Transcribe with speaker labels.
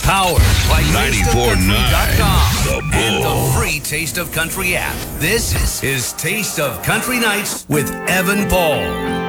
Speaker 1: Powered by
Speaker 2: 94.9 The Bull.
Speaker 1: and the free Taste of Country app. This is Taste of Country Nights with Evan Paul.